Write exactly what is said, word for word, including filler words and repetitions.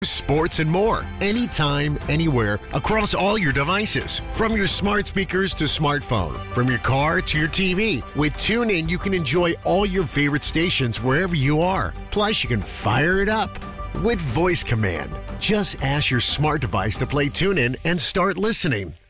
sports, and more. Anytime, anywhere, across all your devices. From your smart speakers to smartphone. From your car to your T V. With TuneIn, you can enjoy all your favorite stations wherever you are. Plus, you can fire it up with voice command. Just ask your smart device to play TuneIn and start listening.